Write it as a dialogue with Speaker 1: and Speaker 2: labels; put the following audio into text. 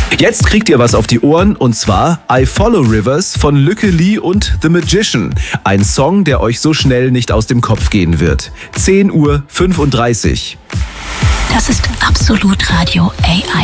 Speaker 1: Jetzt kriegt ihr was auf die Ohren und zwar I Follow Rivers von Lücke Lee und The Magician. Ein Song, der euch so schnell nicht aus dem Kopf gehen wird. 10:35 Uhr.
Speaker 2: Das ist Absolut Radio AI.